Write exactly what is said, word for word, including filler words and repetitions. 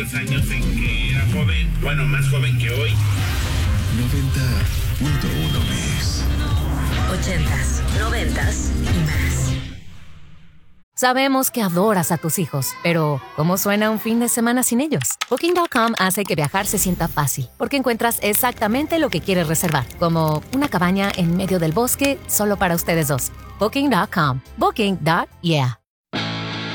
Los años en que era joven, bueno, más joven que hoy. noventa punto uno Mix. Ochentas, noventas y más. Sabemos que adoras a tus hijos, pero ¿cómo suena un fin de semana sin ellos? Booking punto com hace que viajar se sienta fácil, porque encuentras exactamente lo que quieres reservar, como una cabaña en medio del bosque solo para ustedes dos. Booking punto com. Booking. Yeah.